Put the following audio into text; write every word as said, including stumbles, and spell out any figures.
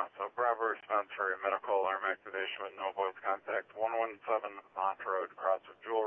Uh, so Bravo responds for a medical alarm activation with no voice contact. one one seven Mont Road, across with Jewelry.